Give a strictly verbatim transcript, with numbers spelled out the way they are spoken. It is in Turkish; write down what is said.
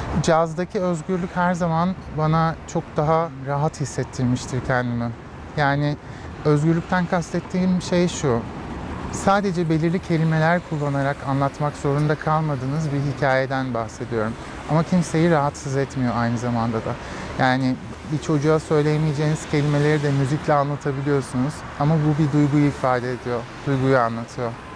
Cazdaki özgürlük her zaman bana çok daha rahat hissettirmiştir kendimi. Yani özgürlükten kastettiğim şey şu: sadece belirli kelimeler kullanarak anlatmak zorunda kalmadığınız bir hikayeden bahsediyorum. Ama kimseyi rahatsız etmiyor aynı zamanda da. Yani bir çocuğa söyleyemeyeceğiniz kelimeleri de müzikle anlatabiliyorsunuz. Ama bu bir duyguyu ifade ediyor, duyguyu anlatıyor.